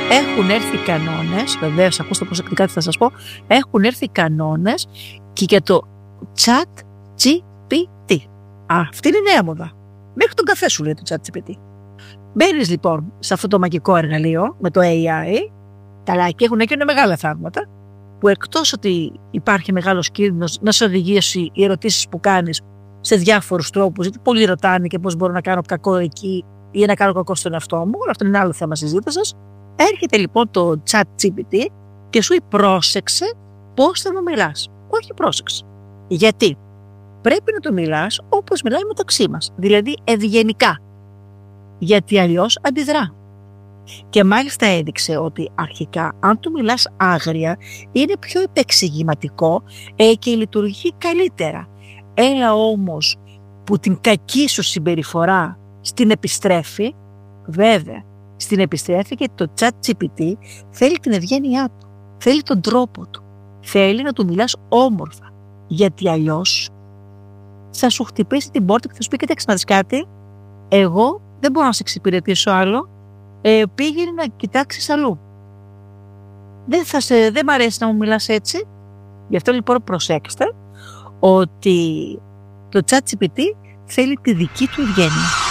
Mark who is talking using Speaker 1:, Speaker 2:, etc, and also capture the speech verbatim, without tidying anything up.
Speaker 1: έχουν έρθει κανόνες, βεβαίως ακούστε προσεκτικά τι θα σας πω, έχουν έρθει κανόνες και για το Chat τζι πι τι. Αυτή είναι η νέα μόδα. Μέχρι τον καφέ σου λέει το Chat τζι πι τι. Μπαίνεις λοιπόν σε αυτό το μαγικό εργαλείο με το έι άι, καλά, και έχουν και μεγάλα θαύματα, που εκτός ότι υπάρχει μεγάλος κίνδυνος να σε οδηγήσει οι ερωτήσεις που κάνεις σε διάφορους τρόπους, γιατί πολλοί ρωτάνε και πώς μπορώ να κάνω κακό εκεί ή να κάνω κακό στον εαυτό μου, αυτό είναι άλλο θέμα συζήτησης. Έρχεται λοιπόν το Chat τζι πι τι και σου πρόσεξε πώς θα μου μιλάς. Όχι, πρόσεξε. Γιατί πρέπει να το μιλάς όπως μιλάει μεταξύ μας, δηλαδή ευγενικά. Γιατί αλλιώς αντιδρά. Και μάλιστα έδειξε ότι αρχικά αν του μιλάς άγρια είναι πιο επεξηγηματικό ε, και λειτουργεί καλύτερα. Έλα όμως που την κακή σου συμπεριφορά στην επιστρέφει, βέβαια στην επιστρέφει και το Chat τζι πι τι θέλει την ευγένειά του, θέλει τον τρόπο του, θέλει να του μιλάς όμορφα, γιατί αλλιώς θα σου χτυπήσει την πόρτα και θα σου πει κοιτάξτε να δεις κάτι, εγώ δεν μπορώ να σε εξυπηρετήσω άλλο, ε, πήγαινε να κοιτάξεις αλλού. Δεν, θα σε, δεν μ' αρέσει να μου μιλάς έτσι. Γι' αυτό λοιπόν προσέξτε ότι το Chat τζι πι τι θέλει τη δική του ευγένεια.